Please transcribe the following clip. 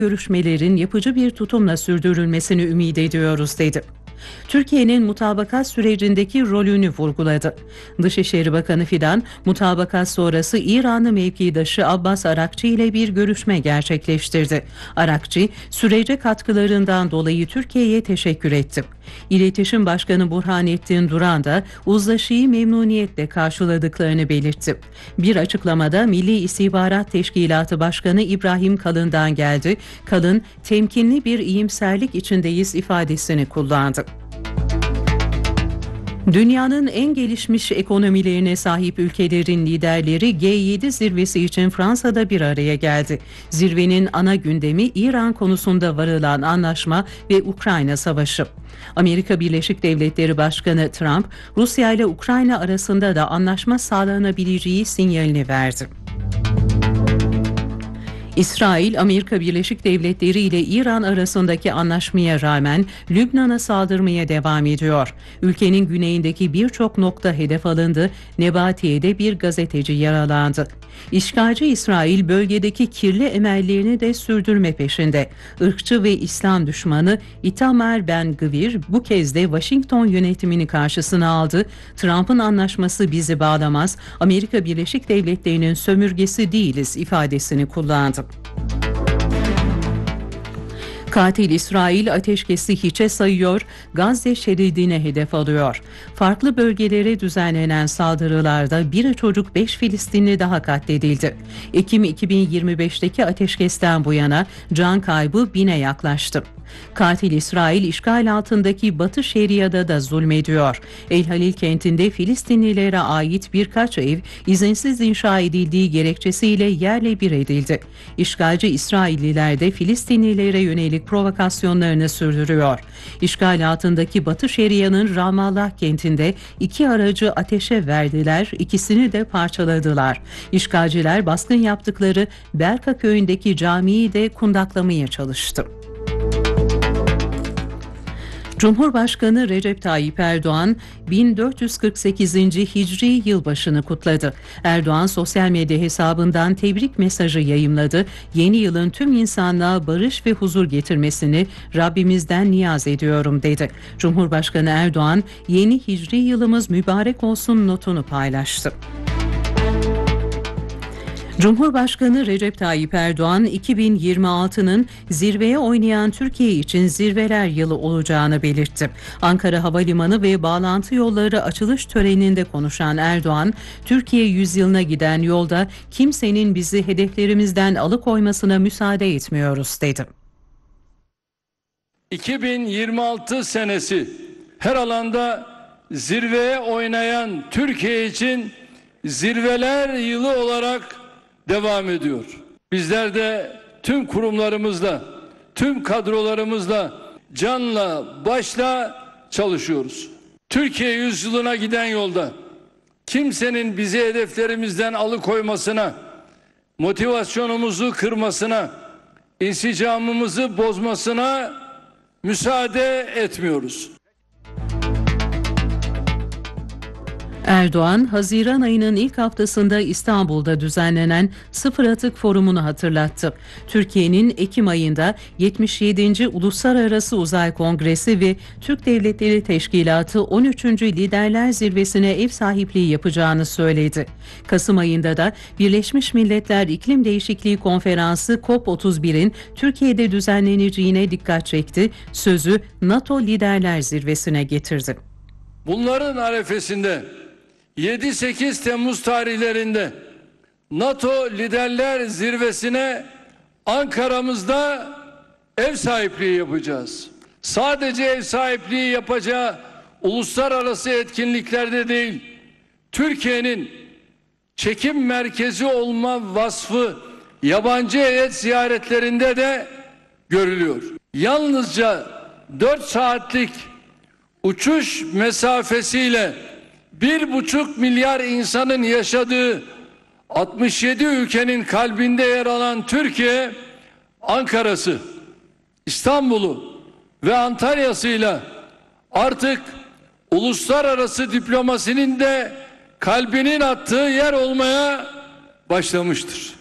görüşmelerin yapıcı bir tutumla sürdürülmesini ümit ediyoruz dedi. Türkiye'nin mutabakat sürecindeki rolünü vurguladı. Dışişleri Bakanı Fidan, mutabakat sonrası İranlı mevkidaşı Abbas Arakçı ile bir görüşme gerçekleştirdi. Arakçı, sürece katkılarından dolayı Türkiye'ye teşekkür etti. İletişim Başkanı Burhanettin Duran da uzlaşıyı memnuniyetle karşıladıklarını belirtti. Bir açıklamada Milli İstihbarat Teşkilatı Başkanı İbrahim Kalın'dan geldi. Kalın, temkinli bir iyimserlik içindeyiz ifadesini kullandı. Dünyanın en gelişmiş ekonomilerine sahip ülkelerin liderleri G7 zirvesi için Fransa'da bir araya geldi. Zirvenin ana gündemi İran konusunda varılan anlaşma ve Ukrayna savaşı. Amerika Birleşik Devletleri Başkanı Trump, Rusya ile Ukrayna arasında da anlaşma sağlanabileceği sinyalini verdi. İsrail, Amerika Birleşik Devletleri ile İran arasındaki anlaşmaya rağmen Lübnan'a saldırmaya devam ediyor. Ülkenin güneyindeki birçok nokta hedef alındı, Nebatiye'de bir gazeteci yaralandı. İşgalci İsrail bölgedeki kirli emellerini de sürdürme peşinde. Irkçı ve İslam düşmanı Itamar Ben-Gvir bu kez de Washington yönetimini karşısına aldı. Trump'ın anlaşması bizi bağlamaz, Amerika Birleşik Devletleri'nin sömürgesi değiliz ifadesini kullandı. Katil İsrail ateşkesi hiçe sayıyor, Gazze şeridine hedef alıyor. Farklı bölgelere düzenlenen saldırılarda bir çocuk 5 Filistinli daha katledildi. Ekim 2025'teki ateşkesten bu yana can kaybı 1000'e yaklaştı. Katil İsrail işgal altındaki Batı Şeria'da da zulmediyor. El Halil kentinde Filistinlilere ait birkaç ev izinsiz inşa edildiği gerekçesiyle yerle bir edildi. İşgalci İsrailliler de Filistinlilere yönelik provokasyonlarını sürdürüyor. İşgal altındaki Batı Şeria'nın Ramallah kentinde 2 aracı ateşe verdiler, ikisini de parçaladılar. İşgalciler baskın yaptıkları Berka köyündeki camiyi de kundaklamaya çalıştı. Cumhurbaşkanı Recep Tayyip Erdoğan 1448. Hicri yılbaşını kutladı. Erdoğan sosyal medya hesabından tebrik mesajı yayımladı. Yeni yılın tüm insanlığa barış ve huzur getirmesini Rabbimizden niyaz ediyorum dedi. Cumhurbaşkanı Erdoğan yeni Hicri yılımız mübarek olsun notunu paylaştı. Cumhurbaşkanı Recep Tayyip Erdoğan 2026'nın zirveye oynayan Türkiye için zirveler yılı olacağını belirtti. Ankara Havalimanı ve bağlantı yolları açılış töreninde konuşan Erdoğan, Türkiye yüzyılına giden yolda kimsenin bizi hedeflerimizden alıkoymasına müsaade etmiyoruz dedi. 2026 senesi her alanda zirveye oynayan Türkiye için zirveler yılı olarak devam ediyor. Bizler de tüm kurumlarımızla, tüm kadrolarımızla, canla, başla çalışıyoruz. Türkiye yüzyılına giden yolda kimsenin bizi hedeflerimizden alıkoymasına, motivasyonumuzu kırmasına, insicamımızı bozmasına müsaade etmiyoruz. Erdoğan, Haziran ayının ilk haftasında İstanbul'da düzenlenen Sıfır Atık Forumu'nu hatırlattı. Türkiye'nin Ekim ayında 77. Uluslararası Uzay Kongresi ve Türk Devletleri Teşkilatı 13. Liderler Zirvesi'ne ev sahipliği yapacağını söyledi. Kasım ayında da Birleşmiş Milletler İklim Değişikliği Konferansı COP31'in Türkiye'de düzenleneceğine dikkat çekti. Sözü NATO Liderler Zirvesi'ne getirdi. Bunların arefesinde 7-8 Temmuz tarihlerinde NATO Liderler Zirvesi'ne Ankara'mızda ev sahipliği yapacağız. Sadece ev sahipliği yapacağı uluslararası etkinliklerde değil, Türkiye'nin çekim merkezi olma vasfı yabancı heyet ziyaretlerinde de görülüyor. Yalnızca 4 saatlik uçuş mesafesiyle 1,5 milyar insanın yaşadığı 67 ülkenin kalbinde yer alan Türkiye, Ankara'sı, İstanbul'u ve Antalya'sıyla artık uluslararası diplomasinin de kalbinin attığı yer olmaya başlamıştır.